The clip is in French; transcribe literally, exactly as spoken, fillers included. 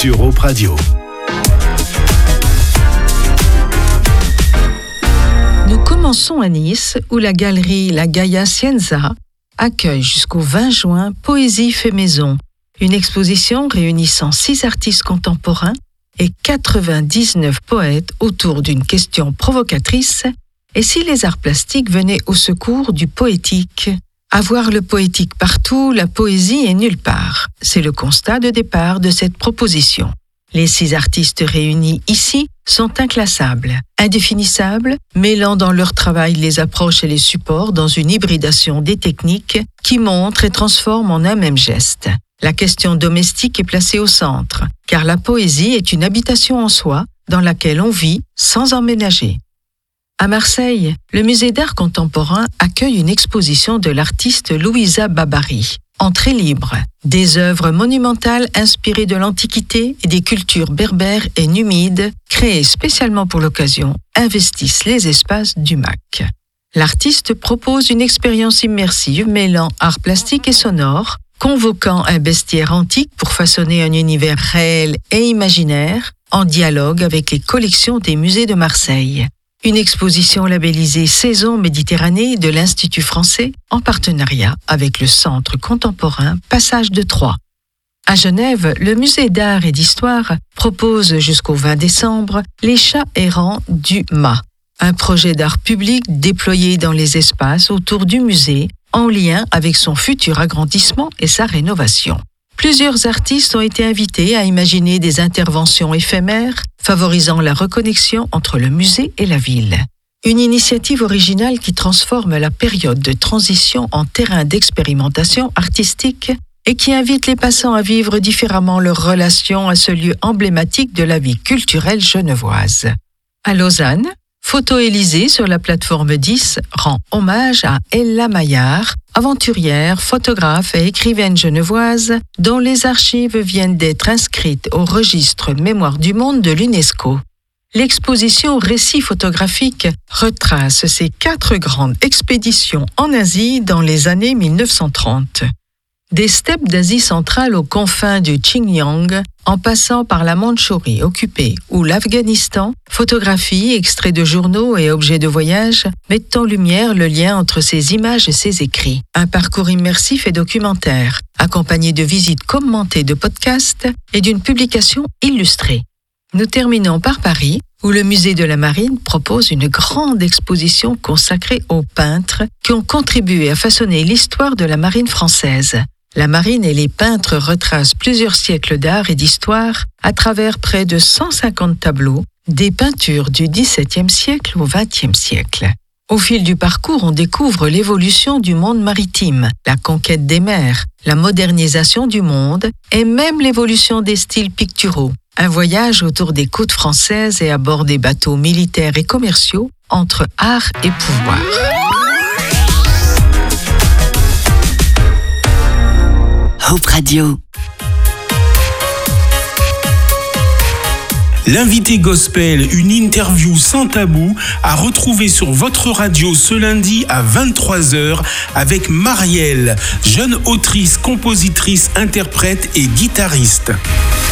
sur Hope Radio. Nous commençons à Nice, où la galerie La Gaia Scienza accueille jusqu'au vingt juin Poésie fait maison, une exposition réunissant six artistes contemporains et quatre-vingt-dix-neuf poètes autour d'une question provocatrice: et si les arts plastiques venaient au secours du poétique? Avoir le poétique partout, la poésie est nulle part. C'est le constat de départ de cette proposition. Les six artistes réunis ici sont inclassables, indéfinissables, mêlant dans leur travail les approches et les supports dans une hybridation des techniques qui montrent et transforment en un même geste. La question domestique est placée au centre, car la poésie est une habitation en soi dans laquelle on vit sans emménager. À Marseille, le musée d'art contemporain accueille une exposition de l'artiste Louisa Babary. Entrée libre, des œuvres monumentales inspirées de l'Antiquité et des cultures berbères et numides, créées spécialement pour l'occasion, investissent les espaces du M A C. L'artiste propose une expérience immersive mêlant art plastique et sonore, convoquant un bestiaire antique pour façonner un univers réel et imaginaire, en dialogue avec les collections des musées de Marseille. Une exposition labellisée Saison Méditerranée de l'Institut français en partenariat avec le Centre contemporain Passage de Troyes. À Genève, le musée d'art et d'histoire propose jusqu'au vingt décembre Les chats errants du M A, un projet d'art public déployé dans les espaces autour du musée en lien avec son futur agrandissement et sa rénovation. Plusieurs artistes ont été invités à imaginer des interventions éphémères favorisant la reconnexion entre le musée et la ville. Une initiative originale qui transforme la période de transition en terrain d'expérimentation artistique et qui invite les passants à vivre différemment leur relation à ce lieu emblématique de la vie culturelle genevoise. À Lausanne, Photo Élysée sur la plateforme dix rend hommage à Ella Maillard, aventurière, photographe et écrivaine genevoise dont les archives viennent d'être inscrites au registre Mémoire du monde de l'UNESCO. L'exposition Récits photographiques retrace ses quatre grandes expéditions en Asie dans les années mille neuf cent trente. Des steppes d'Asie centrale aux confins du Xinjiang, en passant par la Mandchourie occupée ou l'Afghanistan, photographies, extraits de journaux et objets de voyage mettent en lumière le lien entre ces images et ces écrits. Un parcours immersif et documentaire, accompagné de visites commentées de podcasts et d'une publication illustrée. Nous terminons par Paris, où le musée de la Marine propose une grande exposition consacrée aux peintres qui ont contribué à façonner l'histoire de la marine française. La marine et les peintres retracent plusieurs siècles d'art et d'histoire à travers près de cent cinquante tableaux, des peintures du dix-septième siècle au vingtième siècle. Au fil du parcours, on découvre l'évolution du monde maritime, la conquête des mers, la modernisation du monde et même l'évolution des styles picturaux. Un voyage autour des côtes françaises et à bord des bateaux militaires et commerciaux entre art et pouvoir. Hope Radio. L'invité gospel, une interview sans tabou, à retrouver sur votre radio ce lundi à vingt-trois heures avec Marielle, jeune autrice, compositrice, interprète et guitariste.